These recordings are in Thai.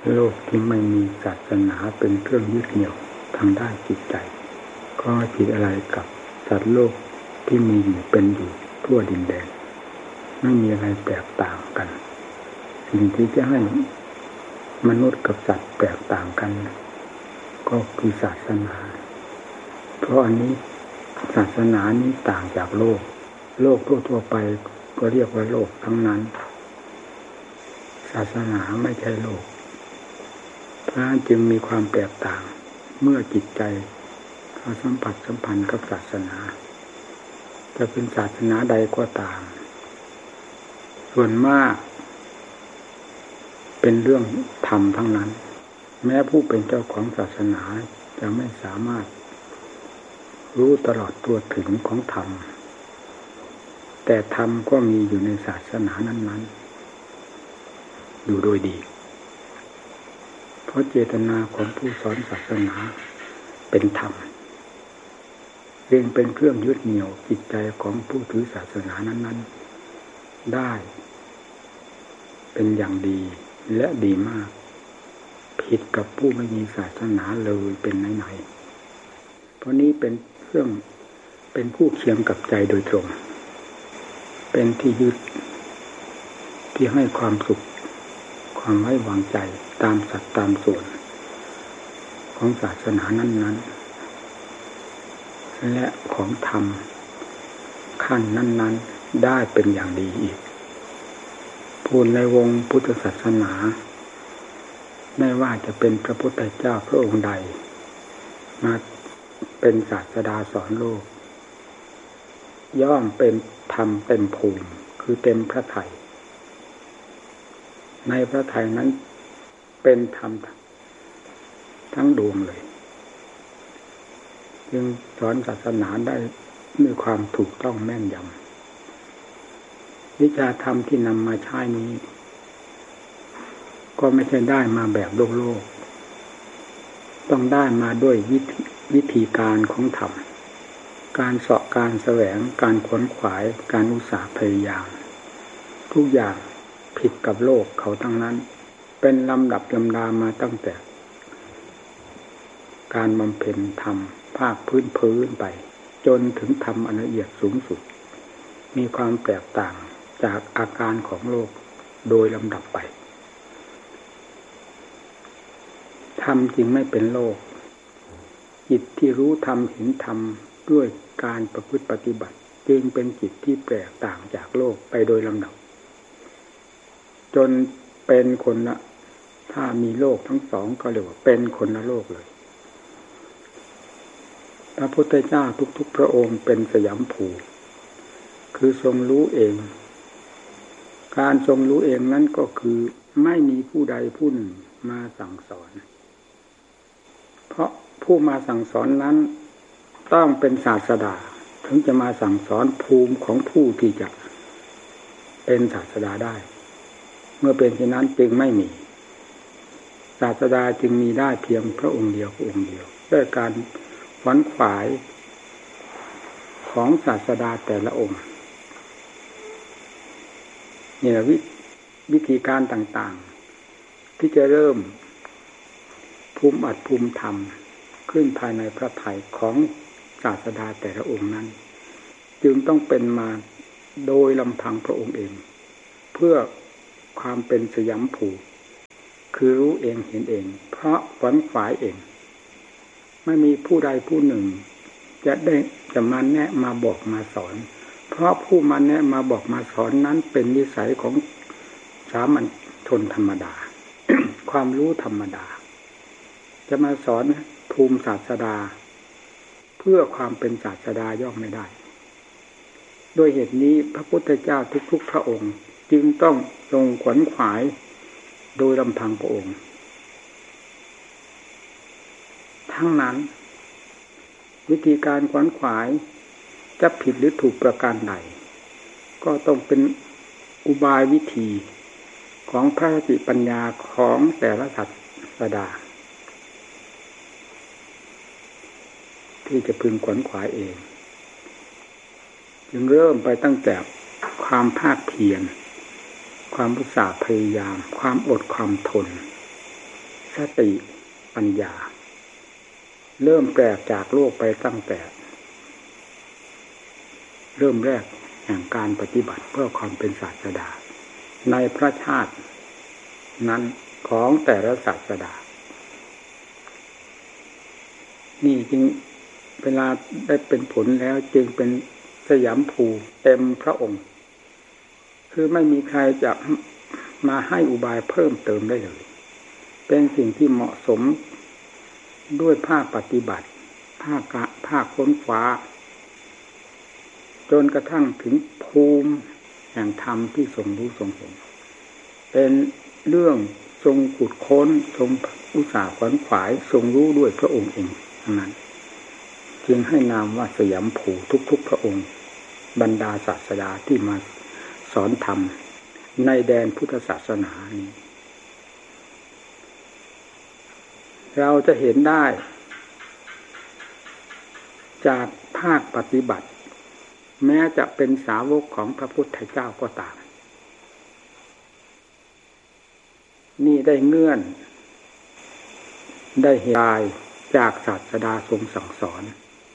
โลกที่ไม่มีศาสนาเป็นเครื่องยึดเหนี่ยวทางด้านจิตใจก็ผิดอะไรกับสัตว์โลกที่มีอยู่เป็นอยู่ทั่วดินแดนไม่มีอะไรแตกต่างกันสิ่งที่จะให้มนุษย์กับสัตว์แตกต่างกันก็คือศาสนาเพราะอันนี้ศาสนานี้ต่างจากโลกทั่วไปก็เรียกว่าโลกทั้งนั้นศาสนาไม่ใช่โลกเพราะนั้นจึงมีความแตกต่างเมื่อจิตใจเข้าสัมผัสสัมพันธ์กับศาสนาจะเป็นศาสนาใดก็ตามส่วนมากเป็นเรื่องธรรมทั้งนั้นแม้ผู้เป็นเจ้าของศาสนาจะไม่สามารถรู้ตลอดตัวถึงของธรรมแต่ธรรมก็มีอยู่ในศาสนานั้นๆอยู่โดยดีเพราะเจตนาของผู้สอนศาสนาเป็นธรรมจึงเป็นเครื่องยึดเหนี่ยวจิตใจของผู้ถือศาสนานั้นๆได้เป็นอย่างดีและดีมากผิดกับผู้ไม่มีศาสนาเลยเป็นไหนๆเพราะนี้เป็นเครื่องเป็นผู้เคียงกับใจโดยตรงเป็นที่ยึดที่ให้ความสุขความไว้วางใจตามสัตว์ตามส่วนของศาสนานั้นๆและของธรรมขั้นนั้นๆได้เป็นอย่างดีอีกพูดในวงพุทธศาสนาไม่ว่าจะเป็นพระพุทธเจ้าพระองค์ใดมาเป็นศาสดาสอนโลกย่อมเป็นธรรมเต็มภูมิคือเต็มพระทัยในพระทัยนั้นเป็นธรรมทั้งดวงเลยจึงสอนศาสนาได้ด้วยความถูกต้องแม่นยำวิชาธรรมที่นำมาใช้นี้ก็ไม่ใช่ได้มาแบบโลกต้องได้มาด้วยวิธีการของธรรมการเสาะการแสวงการขวนขวายการอุตสาห์พยายามทุกอย่างผิดกับโลกเขาทั้งนั้นเป็นลำดับลำดามาตั้งแต่การบำเพ็ญธรรมภาคพื้นไปจนถึงธรรมอันละเอียดสูงสุดมีความแตกต่างจากอาการของโลกโดยลำดับไปธรรมจริงไม่เป็นโลกจิตที่รู้ธรรมเห็นธรรมด้วยการประพฤติปฏิบัติจึงเป็นจิตที่แตกต่างจากโลกไปโดยลำดับจนเป็นคนละถ้ามีโลกทั้งสองก็เรียกว่าเป็นคนละโลกเลยพระพุทธเจ้าทุกๆพระองค์เป็นสยามภูคือทรงรู้เองการทรงรู้เองนั้นก็คือไม่มีผู้ใดผู้หนึ่งมาสั่งสอนเพราะผู้มาสั่งสอนนั้นต้องเป็นศาสดาถึงจะมาสั่งสอนภูมิของผู้ที่จะเป็นศาสดาได้เมื่อเป็นเช่นนั้นจึงไม่มีศาสดาจึงมีได้เพียงพระองค์เดียวด้วยการขวนขวายของศาสดาแต่ละองค์นี่แหละวิธีการต่างๆที่จะเริ่มภูมิอัดภูมิธรรมขึ้นภายในพระทัยของศาสดาแต่ละองค์นั้นจึงต้องเป็นมาโดยลำพังพระองค์เองเพื่อความเป็นสยามภูคือรู้เองเห็นเองเพราะขวนขวายเองไม่มีผู้ใดผู้หนึ่งจะมาแนะมาบอกมาสอนเพราะผู้มาแนะมาบอกมาสอนนั้นเป็นนิสัยของสามัญชนธรรมดา ความรู้ธรรมดาจะมาสอนภูมิศาสดาเพื่อความเป็นศาสดาย่อมไม่ได้โดยเหตุนี้พระพุทธเจ้าทุกๆพระองค์จึงต้องทรงขวนขวายโดยลำพังพระองค์ทั้งนั้นวิธีการขวนขวายจะผิดหรือถูกประการใดก็ต้องเป็นอุบายวิธีของพระสติปัญญาของแต่ละศาสดาที่จะพึงขวนขวายเองจึงเริ่มไปตั้งแต่ความภาคเพียรความอุตสาห์พยายามความอดความทนสติปัญญาเริ่มแปลกจากโลกไปตั้งแต่เริ่มแรกแห่งการปฏิบัติเพื่อความเป็นศาสดาในพระชาตินั้นของแต่ละศาสดานี่จึงเวลาได้เป็นผลแล้วจึงเป็นสยามภูเต็มพระองค์คือไม่มีใครจะมาให้อุบายเพิ่มเติมได้เลยเป็นสิ่งที่เหมาะสมด้วยภาคปฏิบัติภาคค้นคว้าจนกระทั่งถึงภูมิแห่งธรรมที่ทรงรู้ทรงเห็นเป็นเรื่องทรงขุดค้นทรงอุตสาห์ขวนขวายทรงรู้ด้วยพระองค์เองทั้งนั้นจึงให้นามว่าสยามภูทุกๆพระองค์บรรดาศาสดาที่มาสอนธรรมในแดนพุทธศาสนานี้เราจะเห็นได้จากภาคปฏิบัติแม้จะเป็นสาวกของพระพุทธเจ้าก็ตามนี่ได้เงื่อนได้เหตุจากศาสดาทรงสั่งสอน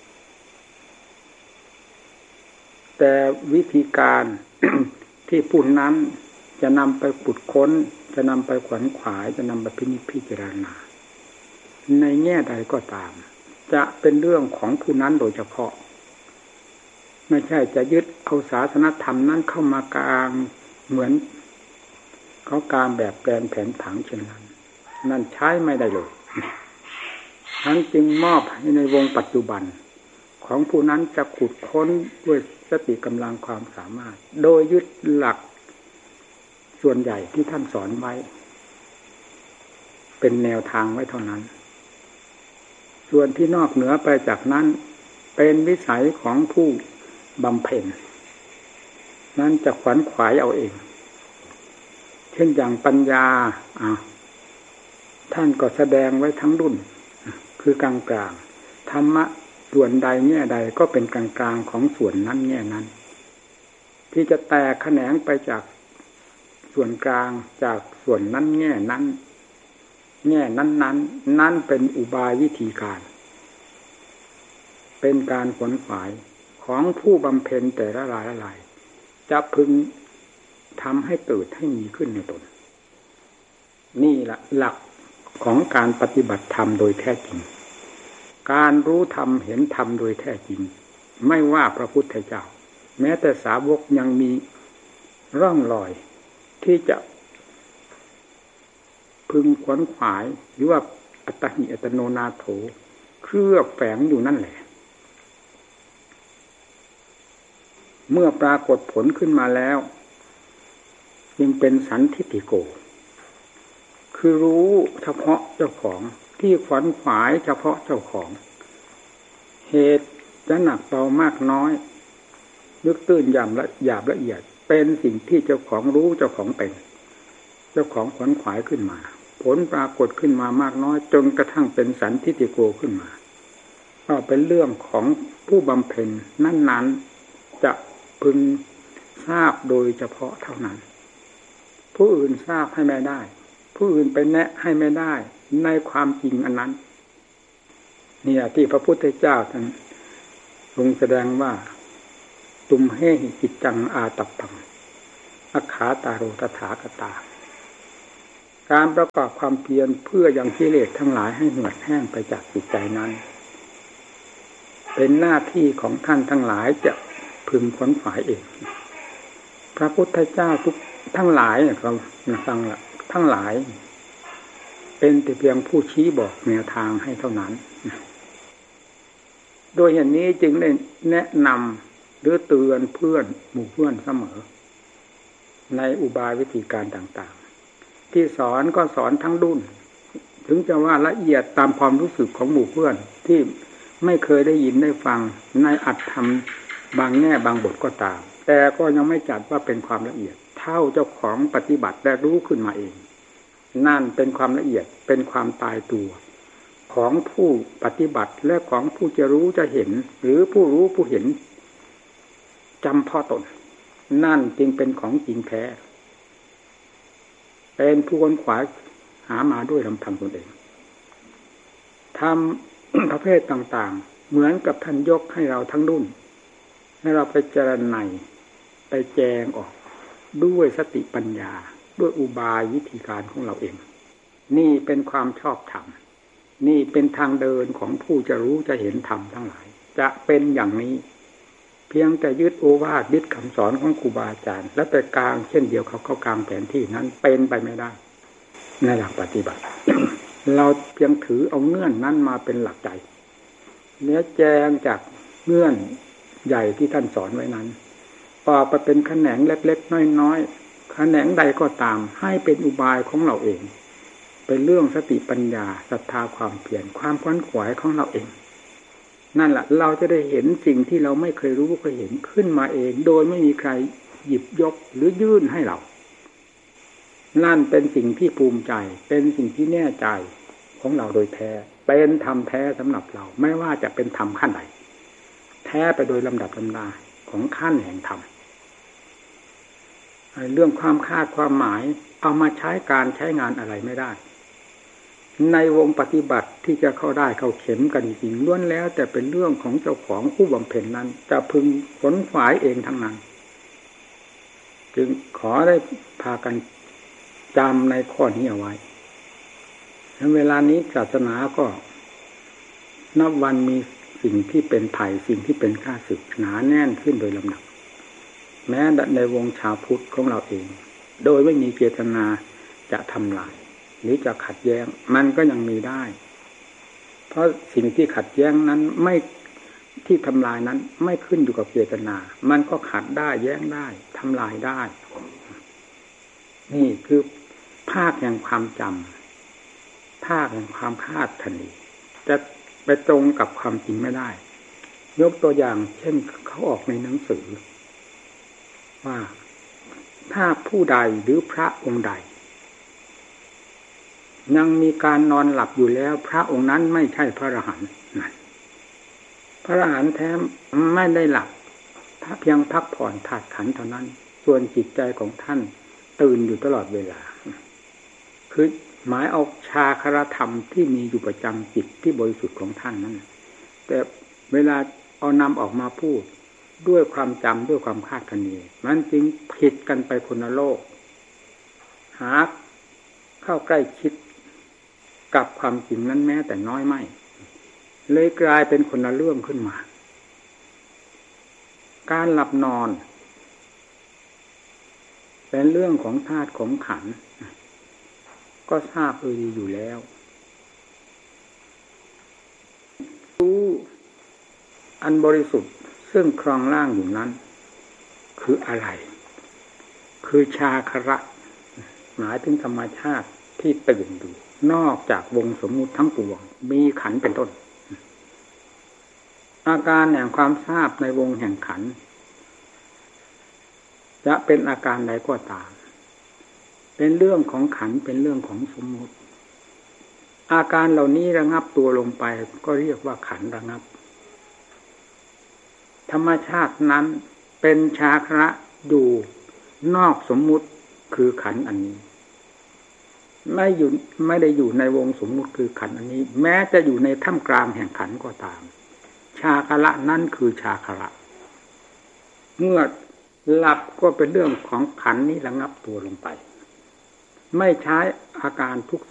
แต่วิธีการ ที่ผู้นั้นจะนำไปขุดค้นจะนำไปขวนขวายจะนำไปพิจารณาในแง่ใดก็ตามจะเป็นเรื่องของผู้นั้นโดยเฉพาะไม่ใช่จะยึดเอาศาสนธรรมนั้นเข้ามากลางเหมือนเขากลางแบบแปลนแผนผังเช่นนั้นนั่นใช้ไม่ได้เลยทั้งจึงมอบให้ในวงปัจจุบันของผู้นั้นจะขุดค้นด้วยสติกำลังความสามารถโดยยึดหลักส่วนใหญ่ที่ท่านสอนไว้เป็นแนวทางไว้เท่านั้นส่วนที่นอกเหนือไปจากนั้นเป็นวิสัยของผู้บำเพ็ญนั้นจะขวนขวายเอาเองเช่นอย่างปัญญาท่านก็แสดงไว้ทั้งรุ่นคือกลางกลางธรรมะส่วนใดแง่ใดก็เป็นกลางกลางของส่วนนั้นแง่นั้นที่จะแตกแขนงไปจากส่วนกลางจากส่วนนั้นแง่นั้นแง่นั้นนั่นเป็นอุบายวิธีการเป็นการขวนขวายของผู้บำเพ็ญแต่ละรายจะพึงทำให้เกิดให้มีขึ้นในตนนี่แหละหลักของการปฏิบัติธรรมโดยแท้จริงการรู้ธรรมเห็นธรรมโดยแท้จริงไม่ว่าพระพุทธเจ้าแม้แต่สาวกยังมีร่องรอยที่จะพึงขวนขวายหรือว่าอัตหิอัตโนนาโถเคลือบแฝงอยู่นั่นแหละเมื่อปรากฏผลขึ้นมาแล้วยังเป็นสันทิฏฐิโกคือรู้เฉพาะเจ้าของที่ขวนขวายเฉพาะเจ้าของเหตุจะหนักเบามากน้อยลึกตื้นหยาบละเอียดเป็นสิ่งที่เจ้าของรู้เจ้าของเป็นเจ้าของขวนขวายขึ้นมาผลปรากฏขึ้นมามากน้อยจนกระทั่งเป็นสันทิฏฐิโกขึ้นมาก็เป็นเรื่องของผู้บำเพ็ญนั้นๆจะพึงทราบโดยเฉพาะเท่านั้นผู้อื่นทราบให้ไม่ได้ผู้อื่นไปแนะให้ไม่ได้ในความจริงอันนั้นเนี่ยที่พระพุทธเจ้าท่านทรงแสดงว่าตุมเหหิจิตจังอาตัปปังอขาตาโรตถาคตาการประกอบความเพียรเพื่อยังกิเลสทั้งหลายให้เหือดแห้งไปจากจิตใจนั้นเป็นหน้าที่ของท่านทั้งหลายจะพึงขวนขวายเองพระพุทธเจ้าทุกทั้งหลายเนี่ยเราฟังละทั้งหลายเป็นแต่เพียงผู้ชี้บอกแนวทางให้เท่านั้นโดยเหตุนี้จึงได้แนะนำหรือเตือนเพื่อนหมู่เพื่อนเสมอในอุบายวิธีการต่างๆที่สอนก็สอนทั้งดุ้นถึงจะว่าละเอียดตามความรู้สึกของหมู่เพื่อนที่ไม่เคยได้ยินได้ฟังในอัตธรรมบางแง่บางบทก็ตามแต่ก็ยังไม่จัดว่าเป็นความละเอียดเท่าเจ้าของปฏิบัติได้รู้ขึ้นมาเองนั่นเป็นความละเอียดเป็นความตายตัวของผู้ปฏิบัติและของผู้จะรู้จะเห็นหรือผู้รู้ผู้เห็นจำเพาะตนนั่นจึงเป็นของจริงแท้เป็นผู้ค้นขวายหามาด้วยลำพังตนเองทำประเภทต่างๆเหมือนกับท่านยกให้เราทั้งรุ่นให้เราไปเจรไนไปแจงออกด้วยสติปัญญาด้วยอุบายวิธีการของเราเองนี่เป็นความชอบธรรมนี่เป็นทางเดินของผู้จะรู้จะเห็นธรรมทั้งหลายจะเป็นอย่างนี้เพียงแต่ยึดโอวาทยึดคำสอนของครูบาอาจารย์และไปกลางเช่นเดียวเขากลางแผนที่นั้นเป็นไปไม่ได้ในหลักปฏิบัติ เราเพียงถือเอาเงื่อนนั้นมาเป็นหลักใจเนื้อแจงจากเงื่อนใหญ่ที่ท่านสอนไว้นั้นออกไปเป็นแขนงเล็กๆน้อยๆแขนงใดก็ตามให้เป็นอุบายของเราเองเป็นเรื่องสติปัญญาศรัทธาความเพียรความขวนขวายของเราเองนั่นแหละเราจะได้เห็นสิ่งที่เราไม่เคยรู้เคยเห็นขึ้นมาเองโดยไม่มีใครหยิบยกหรือยื่นให้เรานั่นเป็นสิ่งที่ภูมิใจเป็นสิ่งที่แน่ใจของเราโดยแท้เป็นธรรมแท้สำหรับเราไม่ว่าจะเป็นธรรมขั้นใดแท้ไปโดยลำดับลำดาของขั้นแห่งธรรมเรื่องความคาดความหมายเอามาใช้การใช้งานอะไรไม่ได้ในวงปฏิบัติที่จะเข้าได้เข้าเข็มกันจริงล้วนแล้วแต่เป็นเรื่องของเจ้าของผู้บำเพ็ญนั้นจะพึงขนขวายเองทั้งนั้นจึงขอได้พากันจำในข้อนี้เอาไว้เวลานี้ศาสนาก็นับวันมีสิ่งที่เป็นภัยสิ่งที่เป็นข้าศึกหนาแน่นขึ้นโดยลำดับแม้ในวงชาวพุทธของเราเองโดยไม่มีเจตนาจะทำลายหรือจะขัดแย้งมันก็ยังมีได้เพราะสิ่งที่ขัดแย้งนั้นไม่ที่ทำลายนั้นไม่ขึ้นอยู่กับเจตนามันก็ขัดได้แย้งได้ทำลายได้นี่คือภาคแห่งความจำภาคแห่งความคาดคะเนจะไปตรงกับความจริงไม่ได้ยกตัวอย่างเช่นเขาออกในหนังสือว่าถ้าผู้ใดหรือพระองค์ใดยังมีการนอนหลับอยู่แล้วพระองค์นั้นไม่ใช่พระอรหันต์พระอรหันต์แท้ไม่ได้หลับถ้าเพียงพักผ่อนธาตุขันธ์เท่านั้นส่วนจิตใจของท่านตื่นอยู่ตลอดเวลาคือหมายเอาชาครธรรมที่มีอยู่ประจำจิตที่บริสุทธิ์ของท่านนั้นแต่เวลาเอานำออกมาพูดด้วยความจำด้วยความคาดคะเนมันจึงผิดกันไปคนละโลกหาเข้าใกล้ชิดกับความจริงนั้นแม้แต่น้อยไม่เลยกลายเป็นคนละเรื่องขึ้นมาการหลับนอนเป็นเรื่องของธาตุของขันธ์ก็ทราบดีอยู่แล้วรู้อันบริสุทธิ์ซึ่งครองร่างอยู่นั้นคืออะไรคือชาคระหมายถึงธรรมชาติที่ตื่นอยู่นอกจากวงสมมุติทั้งปวงมีขันธ์เป็นต้นอาการแห่งความทราบในวงแห่งขันธ์จะเป็นอาการใดก็ตามเป็นเรื่องของขันธ์เป็นเรื่องของสมมุติอาการเหล่านี้ระงับตัวลงไปก็เรียกว่าขันธ์ระงับธรรมชาตินั้นเป็นชาคระอยู่นอกสมมุติคือขันธ์อันนี้ไม่ได้อยู่ในวงสมมุติคือขันธ์อันนี้แม้จะอยู่ในท่ามกลางแห่งขันธ์ก็ตามชาคระนั่นคือชาคระเมื่อหลับก็เป็นเรื่องของขันธ์นี้ระงับตัวลงไปไม่ใช้อาการทุก